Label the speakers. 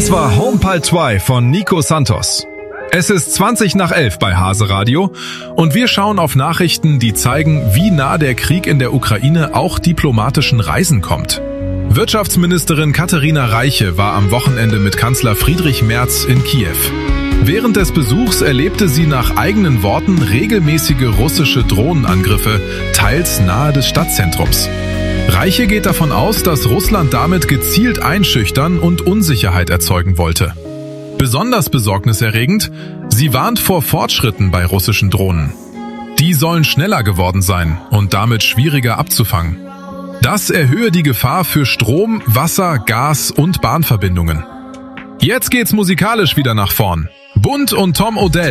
Speaker 1: Das war Homepal 2 von Nico Santos. Es ist 20:11 bei Hase Radio und wir schauen auf Nachrichten, die zeigen, wie nah der Krieg in der Ukraine auch diplomatischen Reisen kommt. Wirtschaftsministerin Katharina Reiche war am Wochenende mit Kanzler Friedrich Merz in Kiew. Während des Besuchs erlebte sie nach eigenen Worten regelmäßige russische Drohnenangriffe, teils nahe des Stadtzentrums. Reiche geht davon aus, dass Russland damit gezielt einschüchtern und Unsicherheit erzeugen wollte. Besonders besorgniserregend, sie warnt vor Fortschritten bei russischen Drohnen. Die sollen schneller geworden sein und damit schwieriger abzufangen. Das erhöhe die Gefahr für Strom, Wasser, Gas und Bahnverbindungen. Jetzt geht's musikalisch wieder nach vorn. Bunt und Tom Odell.